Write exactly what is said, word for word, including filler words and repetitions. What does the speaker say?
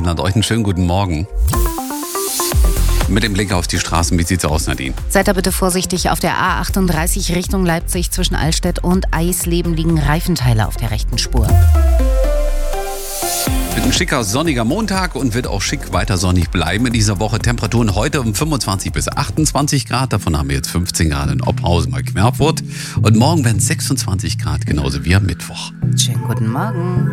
hat euch einen schönen guten Morgen. Mit dem Blick auf die Straßen, wie sieht's aus, Nadine? Seid da bitte vorsichtig, auf der A achtunddreißig Richtung Leipzig zwischen Allstedt und Eisleben liegen Reifenteile auf der rechten Spur. Wird ein schicker, sonniger Montag und wird auch schick weiter sonnig bleiben in dieser Woche. Temperaturen heute um fünfundzwanzig bis achtundzwanzig Grad, davon haben wir jetzt fünfzehn Grad in Oberhausen bei Querfurt. Und morgen werden es sechsundzwanzig Grad, genauso wie am Mittwoch. Schönen guten Morgen.